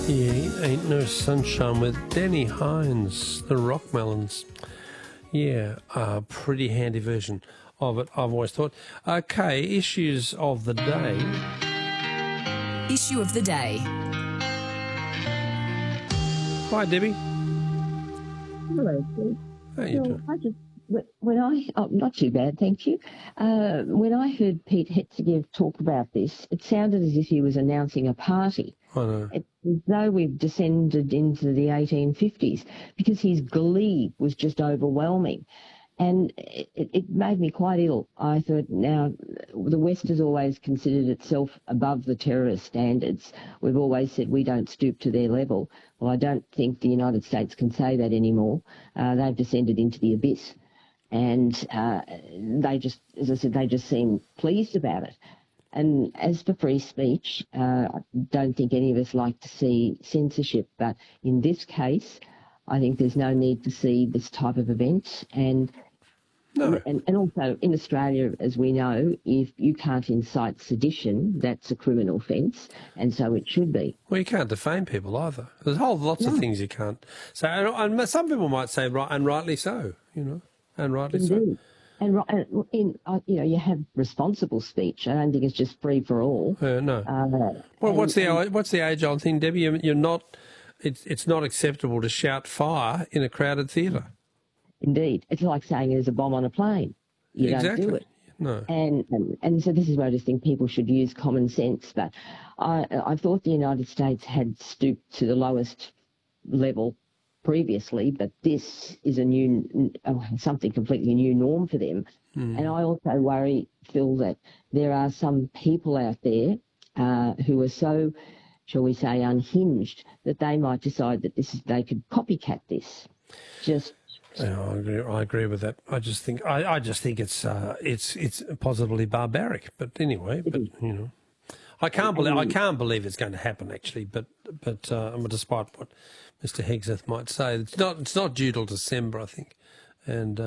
Yeah, Ain't No Sunshine with Danny Hines, the Rockmelons. Yeah, a pretty handy version of it, I've always thought. Okay, issues of the day. Issue of the day. Hi, Debbie. Hello, Steve. How you doing? Not too bad, thank you. When I heard Pete Hetzger talk about this, it sounded as if he was announcing a party. I know. It's as though we've descended into the 1850s, because his glee was just overwhelming. And it made me quite ill. I thought, now, the West has always considered itself above the terrorist standards. We've always said we don't stoop to their level. Well, I don't think the United States can say that anymore. They've descended into the abyss. And they just, as I said, they just seem pleased about it. And as for free speech, I don't think any of us like to see censorship. But in this case, I think there's no need to see this type of event. And also in Australia, as we know, if you can't incite sedition, that's a criminal offence, and so it should be. Well, you can't defame people either. There's lots of things you can't say. And some people might say, right, and rightly so, and rightly Indeed. so. And you have responsible speech. I don't think it's just free for all. No. What's the age-old thing, Debbie? You're not. It's not acceptable to shout fire in a crowded theatre. Indeed. It's like saying there's a bomb on a plane. You don't do it. No. And so this is where I just think people should use common sense. But I thought the United States had stooped to the lowest level previously, but this is something completely new norm for them. And I also worry, Phil, that there are some people out there who are so, shall we say, unhinged that they might decide that they could copycat this. Yeah, I agree with that. I just think it's positively barbaric. But anyway, I can't believe it's going to happen actually. But despite what Mr. Hegseth might say, it's not due till December, I think, and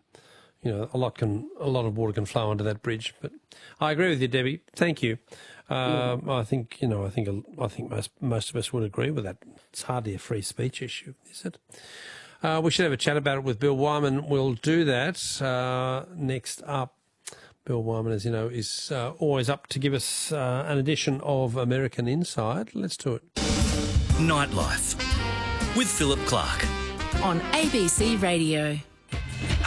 a lot of water can flow under that bridge. But I agree with you, Debbie. Thank you. I think most of us would agree with that. It's hardly a free speech issue, is it? We should have a chat about it with Bill Wyman. We'll do that next up. Bill Wyman, as you know, is always up to give us an edition of American Inside. Let's do it. Nightlife with Philip Clark on ABC Radio.